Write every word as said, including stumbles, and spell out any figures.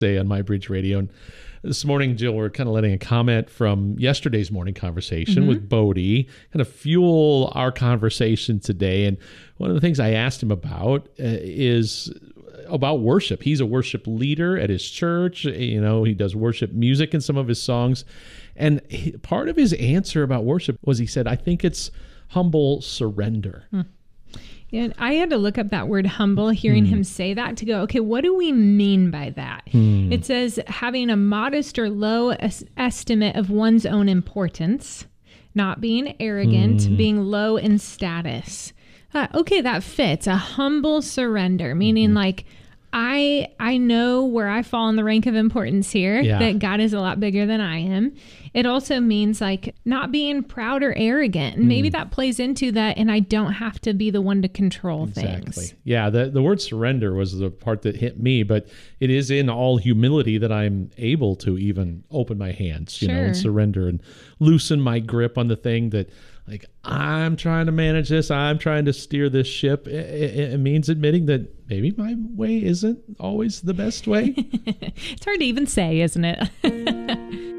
Day on My Bridge Radio. And this morning, Jill, we're kind of letting a comment from yesterday's morning conversation mm-hmm. with Bodie kind of fuel our conversation today. And one of the things I asked him about uh, is about worship. He's a worship leader at his church. You know, he does worship music in some of his songs. And he, part of his answer about worship was he said, I think it's humble surrender. Hmm. And I had to look up that word humble, hearing hmm. him say that, to go, okay, what do we mean by that? Hmm. It says having a modest or low es- estimate of one's own importance, not being arrogant, hmm. being low in status. Uh, okay, that fits. A humble surrender, meaning hmm. like, I I know where I fall in the rank of importance here, yeah. that God is a lot bigger than I am. It also means like not being proud or arrogant. And mm. maybe that plays into that, and I don't have to be the one to control exactly. things. Yeah, the, the word surrender was the part that hit me, but it is in all humility that I'm able to even open my hands, you sure. know, and surrender and loosen my grip on the thing that, like, I'm trying to manage this. I'm trying to steer this ship. It, it, it means admitting that maybe my way isn't always the best way. It's hard to even say, isn't it?